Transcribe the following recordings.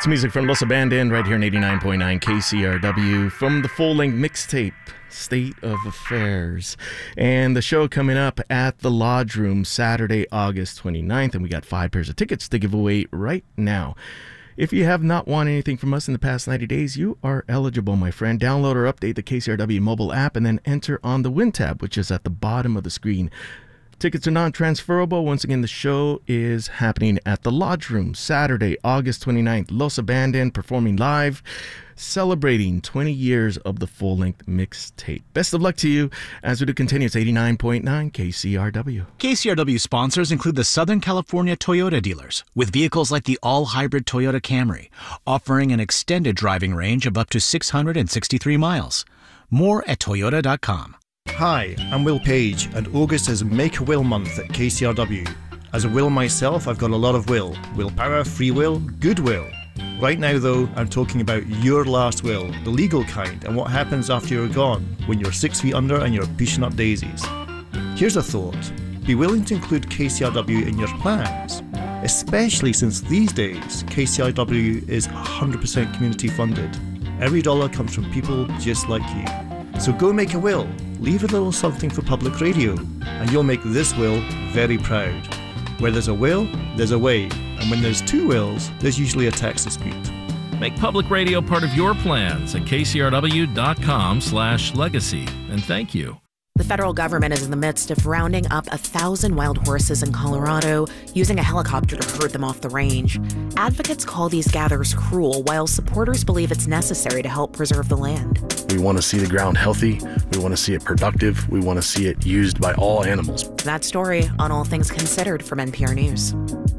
It's music from Los Abandoned right here on 89.9 KCRW from the full-length mixtape, State of Affairs. And the show coming up at the Lodge Room Saturday, August 29th. And we got 5 pairs of tickets to give away right now. If you have not won anything from us in the past 90 days, you are eligible, my friend. Download or update the KCRW mobile app and then enter on the Win tab, which is at the bottom of the screen. Tickets are non-transferable. Once again, the show is happening at the Lodge Room Saturday, August 29th. Los Abandoned performing live, celebrating 20 years of the full-length mixtape. Best of luck to you as we do continue. It's 89.9 KCRW. KCRW sponsors include the Southern California Toyota dealers, with vehicles like the all-hybrid Toyota Camry, offering an extended driving range of up to 663 miles. More at toyota.com. Hi, I'm Will Page, and August is Make a Will month at KCRW. As a will myself, I've got a lot of will. Willpower, free will, goodwill. Right now though, I'm talking about your last will, the legal kind, and what happens after you're gone, when you're 6 feet under and you're pushing up daisies. Here's a thought. Be willing to include KCRW in your plans, especially since these days, KCRW is 100% community funded. Every dollar comes from people just like you. So go make a will, leave a little something for public radio, and you'll make this will very proud. Where there's a will, there's a way, and when there's 2 wills, there's usually a tax dispute. Make public radio part of your plans at kcrw.com/legacy, and thank you. The federal government is in the midst of rounding up 1,000 wild horses in Colorado, using a helicopter to herd them off the range. Advocates call these gathers cruel, while supporters believe it's necessary to help preserve the land. We want to see the ground healthy. We want to see it productive. We want to see it used by all animals. That story on All Things Considered from NPR News.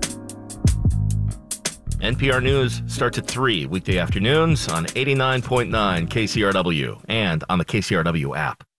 NPR News starts at 3 weekday afternoons on 89.9 KCRW and on the KCRW app.